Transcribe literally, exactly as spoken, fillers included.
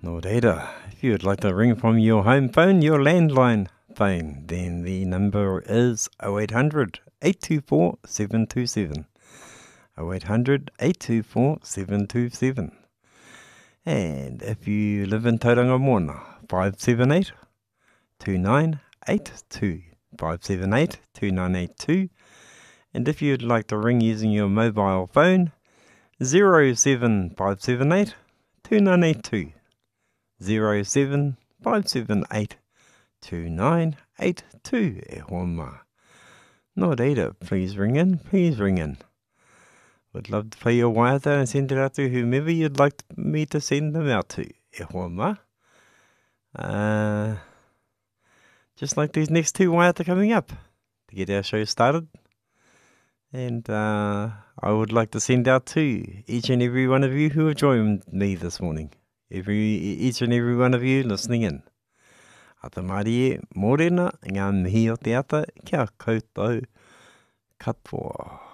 Nō reira, if you would like to ring from your home phone, your landline phone, then the number is oh eight hundred, eight two four, seven two seven. oh eight hundred, eight two four, seven two seven. And if you live in Tauranga Moana, five seven eight, two nine eight two. five seven eight, two nine eight two. And if you'd like to ring using your mobile phone, zero seven five seven eight, two nine eight two. zero seven five seven eight, two nine eight two. E hoa. Nō reira, please ring in, please ring in. Would love to play your waiata and send it out to whomever you'd like me to send them out to. E hoa. Uh, just like these next two waiata coming up to get our show started. And uh, I would like to send out to each and every one of you who have joined me this morning. Every, each and every one of you listening in. Ata Marie, mōrena, ngā mihi o te ata, kia koutou katoa.